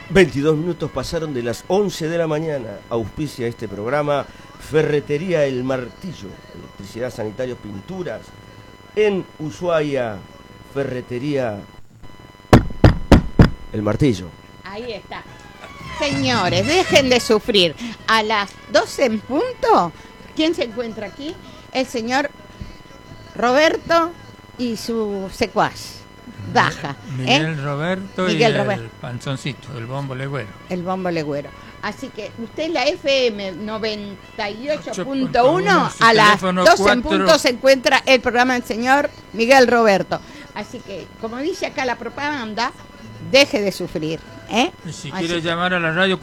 22 minutos pasaron de las 11 de la mañana. Auspicia este programa Ferretería El Martillo, electricidad, sanitarios, pinturas. En Ushuaia, Ferretería El Martillo. Ahí está. Señores, dejen de sufrir. A las 12 en punto, ¿quién se encuentra aquí? El señor Roberto y su secuaz. Baja. Miguel Roberto Miguel y Roberto. el panzoncito, el bombo legüero. El bombo legüero. Así que usted en la FM 98.1 a las 12 en punto se encuentra el programa del señor Miguel Roberto. Así que, como dice acá la propaganda, deje de sufrir. Y si quiere llamar a la radio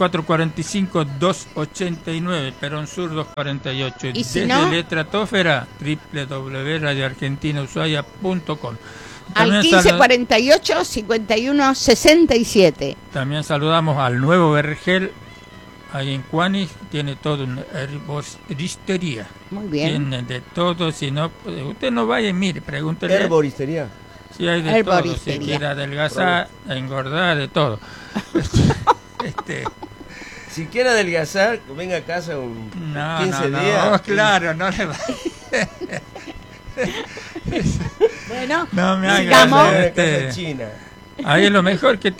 445-289, Perón Sur 248. Y si desde no, Letratófera, www.radioargentinausuaya.com. Al 1548-5167. También saludamos al Nuevo Vergel, ahí en Cuanis, tiene todo una herboristería. Muy bien. Tiene de todo, si no, usted no vaya y mire, pregúntele. ¿Herboristería? Sí, hay de todo, si quiere adelgazar, engordar, de todo. Si quiere adelgazar, venga a casa un 15 días. No, claro, no le va. Bueno, no me digamos, haga China. Ahí es lo mejor que